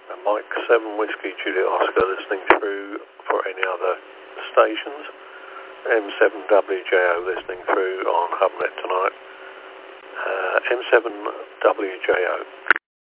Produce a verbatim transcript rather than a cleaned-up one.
And Mike seven Whiskey Juliet Oscar listening through for any other stations. M seven W J O listening through on HubNet tonight. Uh, M seven W J O.